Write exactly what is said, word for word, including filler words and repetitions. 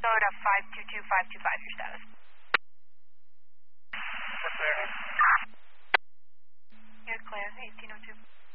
Florida five two two five two five, your status. What's there? You're clear, eighteen oh two.